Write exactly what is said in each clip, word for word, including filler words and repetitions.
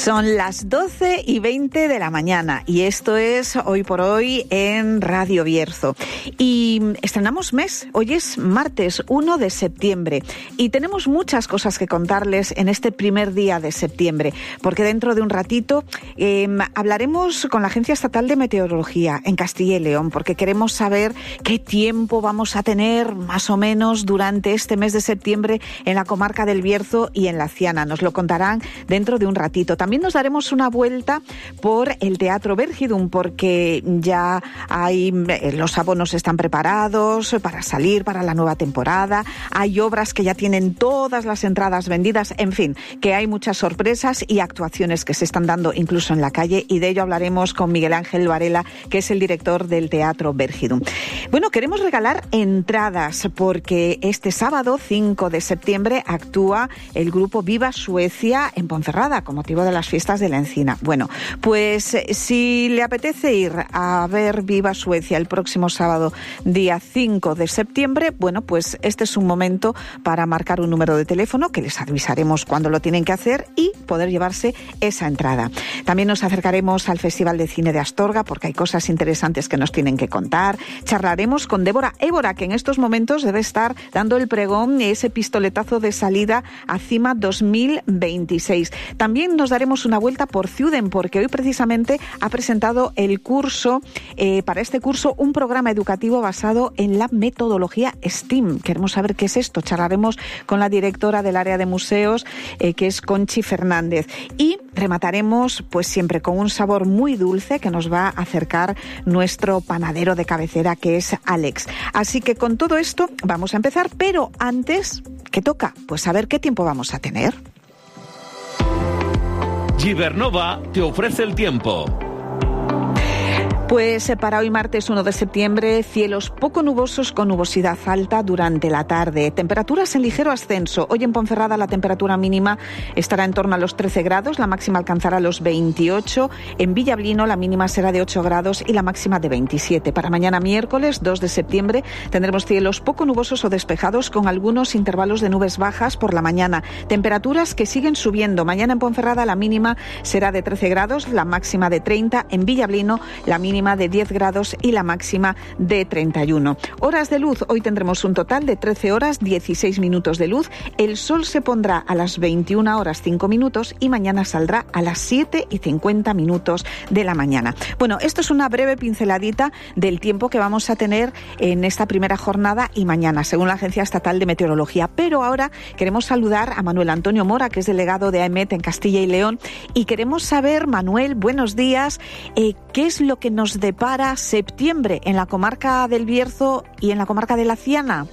Son las doce y veinte de la mañana y esto es Hoy por Hoy en Radio Bierzo. Y estrenamos mes, hoy es martes uno de septiembre y tenemos muchas cosas que contarles en este primer día de septiembre, porque dentro de un ratito eh, hablaremos con la Agencia Estatal de Meteorología en Castilla y León, porque queremos saber qué tiempo vamos a tener más o menos durante este mes de septiembre en la comarca del Bierzo y en la Ciana. Nos lo contarán dentro de un ratito. También nos daremos una vuelta por el Teatro Vergidum, porque ya hay, los abonos están preparados para salir para la nueva temporada, hay obras que ya tienen todas las entradas vendidas, en fin, que hay muchas sorpresas y actuaciones que se están dando incluso en la calle, y de ello hablaremos con Miguel Ángel Varela, que es el director del Teatro Vergidum. Bueno, queremos regalar entradas porque este sábado cinco de septiembre actúa el grupo Viva Suecia en Ponferrada con motivo de las fiestas de la Encina. Bueno, pues si le apetece ir a ver Viva Suecia el próximo sábado, día cinco de septiembre, bueno, pues este es un momento para marcar un número de teléfono que les avisaremos cuándo lo tienen que hacer y poder llevarse esa entrada. También nos acercaremos al Festival de Cine de Astorga porque hay cosas interesantes que nos tienen que contar. Charlaremos con Débora Évora, que en estos momentos debe estar dando el pregón, ese pistoletazo de salida a CIMA dos mil veintiséis. También nos daremos una vuelta por Ciuden, porque hoy precisamente ha presentado el curso, eh, para este curso, un programa educativo basado en la metodología STEAM. Queremos saber qué es esto. Charlaremos con la directora del área de museos, eh, que es Conchi Fernández. Y remataremos, pues siempre con un sabor muy dulce que nos va a acercar nuestro panadero de cabecera, que es Alex. Así que con todo esto vamos a empezar, pero antes, ¿qué toca? Pues saber qué tiempo vamos a tener. Gibernova te ofrece el tiempo. Pues para hoy martes uno de septiembre, cielos poco nubosos con nubosidad alta durante la tarde. Temperaturas en ligero ascenso. Hoy en Ponferrada la temperatura mínima estará en torno a los trece grados, la máxima alcanzará los veintiocho. En Villablino la mínima será de ocho grados y la máxima de veintisiete. Para mañana miércoles dos de septiembre tendremos cielos poco nubosos o despejados con algunos intervalos de nubes bajas por la mañana. Temperaturas que siguen subiendo. Mañana en Ponferrada la mínima será de trece grados, la máxima de treinta. En Villablino la mínima de diez grados y la máxima de treinta y uno. Horas de luz, hoy tendremos un total de trece horas, dieciséis minutos de luz. El sol se pondrá a las veintiuna horas, cinco minutos y mañana saldrá a las siete y cincuenta minutos de la mañana. Bueno, esto es una breve pinceladita del tiempo que vamos a tener en esta primera jornada y mañana, según la Agencia Estatal de Meteorología. Pero ahora queremos saludar a Manuel Antonio Mora, que es delegado de AEMET en Castilla y León, y queremos saber, Manuel, buenos días, eh, ¿qué es lo que nos depara septiembre en la comarca del Bierzo y en la comarca de la Ciana?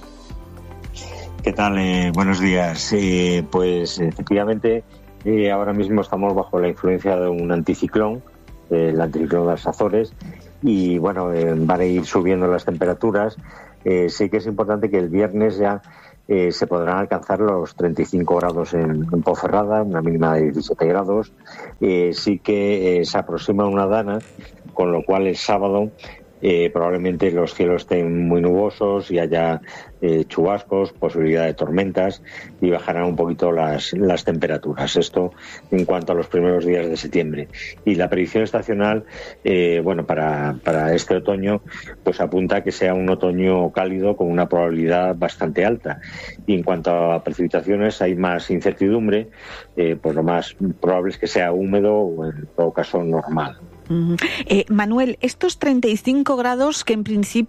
¿Qué tal? Eh, buenos días. Eh, pues efectivamente eh, ahora mismo estamos bajo la influencia de un anticiclón, eh, el anticiclón de las Azores, y bueno, eh, van a ir subiendo las temperaturas. Eh, sí que es importante que el viernes ya eh, se podrán alcanzar los treinta y cinco grados en, en Ponferrada, una mínima de diecisiete grados. Eh, sí que eh, se aproxima una dana, con lo cual el sábado eh, probablemente los cielos estén muy nubosos y haya eh, chubascos, posibilidad de tormentas, y bajarán un poquito las, las temperaturas. Esto en cuanto a los primeros días de septiembre. Y la predicción estacional, eh, bueno, para, para este otoño, pues apunta a que sea un otoño cálido con una probabilidad bastante alta. Y en cuanto a precipitaciones hay más incertidumbre, eh, pues lo más probable es que sea húmedo o en todo caso normal. Uh-huh. Eh, Manuel, estos treinta y cinco grados que en principio